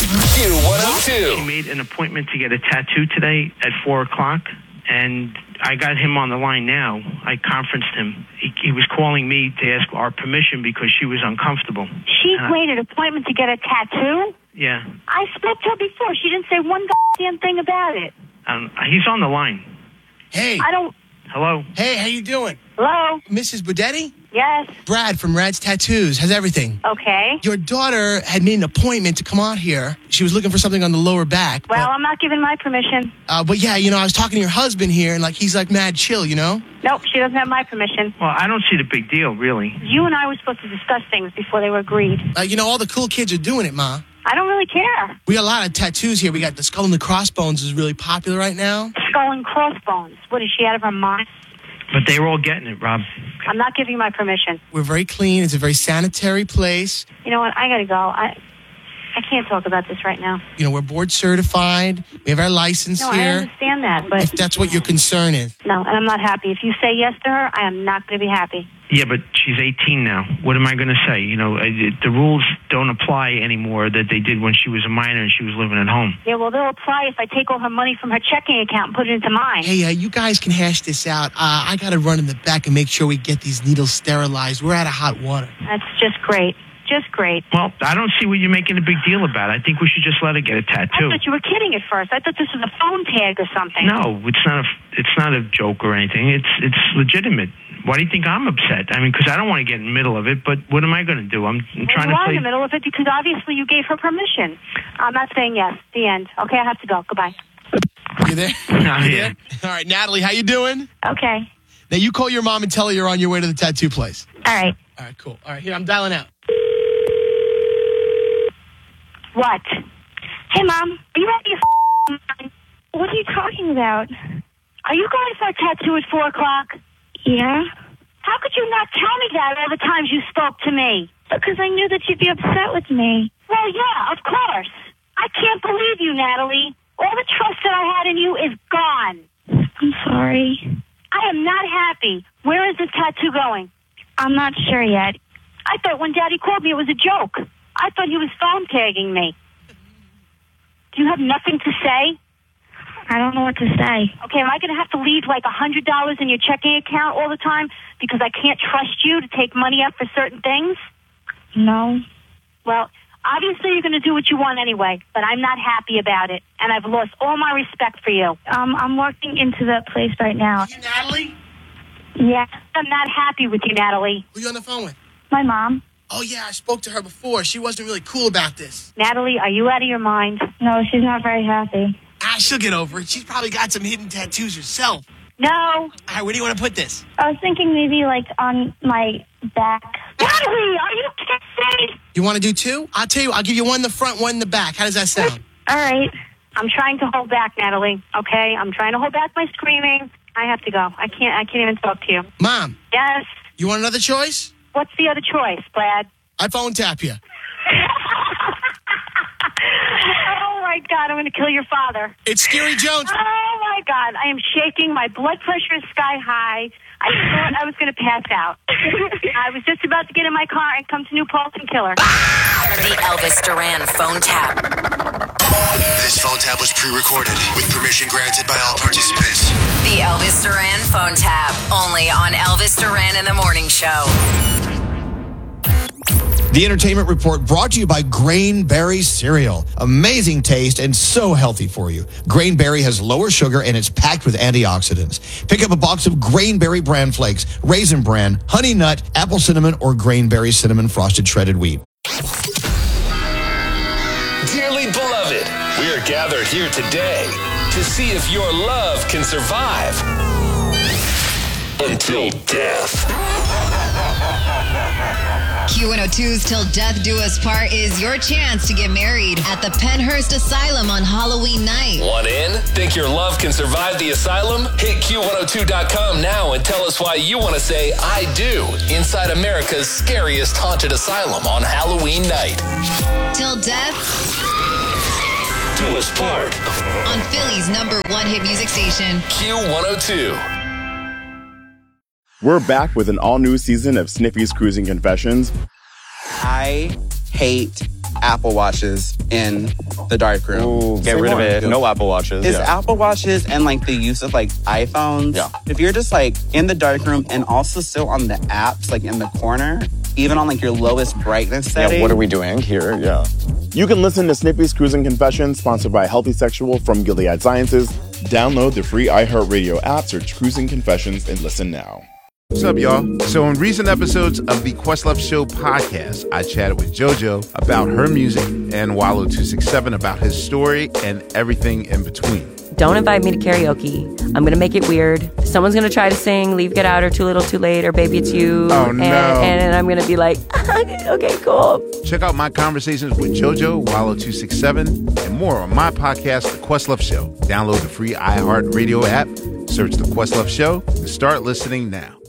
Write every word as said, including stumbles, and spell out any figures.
Q one oh two. He made an appointment to get a tattoo today at four o'clock, and I got him on the line now. I conferenced him. He, he was calling me to ask our permission because she was uncomfortable. She Uh, made an appointment to get a tattoo? Yeah. I spoke to her before. She didn't say one goddamn thing about it. Um, he's on the line. Hey. I don't... Hello? Hey, how you doing? Hello? Missus Budetti? Yes. Brad from Rad's Tattoos. How's everything? Okay. Your daughter had made an appointment to come out here. She was looking for something on the lower back. Well, but, I'm not giving my permission. uh, but yeah, you know, I was talking to your husband here, and like he's like mad chill, you know? Nope, she doesn't have my permission. Well, I don't see the big deal, really. You and I were supposed to discuss things before they were agreed. Uh, you know, all the cool kids are doing it, Ma. I don't really care. We got a lot of tattoos here. We got the skull and the crossbones is really popular right now. Skull and crossbones. What, is she out of her mind? But they were all getting it, Rob. I'm not giving my permission. We're very clean. It's a very sanitary place. You know what? I gotta go. I I can't talk about this right now. You know, we're board certified. We have our license No, I here. understand that, but... If that's what your concern is. No, and I'm not happy. If you say yes to her, I am not going to be happy. Yeah, but she's eighteen now. What am I going to say? You know, uh, the rules don't apply anymore that they did when she was a minor and she was living at home. Yeah, well, they'll apply if I take all her money from her checking account and put it into mine. Hey, uh, you guys can hash this out. Uh, I got to run in the back and make sure we get these needles sterilized. We're out of hot water. That's just great. Just great. Well, I don't see what you're making a big deal about. I think we should just let her get a I tattoo. thought you were kidding at first. I thought this was a phone tag or something. No, it's not a it's not a joke or anything. It's it's legitimate. Why do you think I'm upset? I mean, because I don't want to get in the middle of it, but what am I going to do? I'm, I'm Well, trying you to are play... in the middle of it because obviously you gave her permission. I'm not saying yes. The end. Okay, I have to go. Goodbye. You there? No, You yeah. there? All right, Natalie, how you doing? Okay. Now, you call your mom and tell her you're on your way to the tattoo place. All right. All right, cool. All right, here, I'm dialing out. What? Hey, Mom. Are you out of your f***ing mind? What are you talking about? Are you going for a tattoo at four o'clock? Yeah. How could you not tell me that all the times you spoke to me? Because I knew that you'd be upset with me. Well, yeah, of course. I can't believe you, Natalie. All the trust that I had in you is gone. I'm sorry. I am not happy. Where is this tattoo going? I'm not sure yet. I thought when Daddy called me it was a joke. I thought he was phone tagging me. Do you have nothing to say? I don't know what to say. Okay, am I going to have to leave like a hundred dollars in your checking account all the time because I can't trust you to take money out for certain things? No. Well, obviously you're going to do what you want anyway, but I'm not happy about it, and I've lost all my respect for you. Um, I'm walking into that place right now. You, Natalie? Yeah, I'm not happy with you, Natalie. Who you on the phone with? My mom. Oh, yeah, I spoke to her before. She wasn't really cool about this. Natalie, are you out of your mind? No, she's not very happy. Ah, she'll get over it. She's probably got some hidden tattoos herself. No. All right, where do you want to put this? I was thinking maybe like on my back. Natalie, are you kidding? You want to do two? I'll tell you, I'll give you one in the front, one in the back. How does that sound? All right. I'm trying to hold back, Natalie. Okay? I'm trying to hold back my screaming. I have to go. I can't I can't even talk to you. Mom, Yes. you want another choice? What's the other choice, Brad? I phone tap you. Oh my God, I'm gonna kill your father. It's Scary Jones. Oh my God, I am shaking. My blood pressure is sky high. I thought I was going to pass out. I was just about to get in my car and come to New Paltz and kill her. The Elvis Duran phone tap. This phone tap was pre-recorded with permission granted by all participants. The Elvis Duran phone tap. Only on Elvis Duran in the Morning Show. The Entertainment Report brought to you by Grainberry Cereal. Amazing taste and so healthy for you. Grainberry has lower sugar and it's packed with antioxidants. Pick up a box of Grainberry Bran Flakes, Raisin Bran, Honey Nut, Apple Cinnamon, or Grainberry Cinnamon Frosted Shredded Wheat. Dearly beloved, we are gathered here today to see if your love can survive until death. Q one oh two's Till Death Do Us Part is your chance to get married at the Penhurst Asylum on Halloween night. Want in? Think your love can survive the asylum? Hit Q one oh two dot com now and tell us why you want to say I do inside America's scariest haunted asylum on Halloween night. Till Death Do Us Part on Philly's number one hit music station. Q one oh two. We're back with an all-new season of Sniffy's Cruising Confessions. I hate Apple Watches in the darkroom. Ooh, get Say rid more. of it. No Apple Watches. Is yeah. Apple Watches and like the use of like iPhones. Yeah. If you're just like in the darkroom and also still on the apps, like in the corner, even on like your lowest brightness setting. Yeah, what are we doing here? Yeah. You can listen to Snippy's Cruising Confessions, sponsored by Healthy Sexual from Gilead Sciences. Download the free iHeartRadio app, search Cruising Confessions, and listen now. What's up, y'all? So in recent episodes of the Questlove Show podcast, I chatted with JoJo about her music and Wallow two sixty-seven about his story and everything in between. Don't invite me to karaoke. I'm going to make it weird. Someone's going to try to sing Leave, Get Out, or Too Little, Too Late, or Baby It's You. Oh, no. And, and I'm going to be like, okay, cool. Check out my conversations with JoJo, Wallow two sixty-seven, and more on my podcast, The Questlove Show. Download the free iHeartRadio app, search The Questlove Show, and start listening now.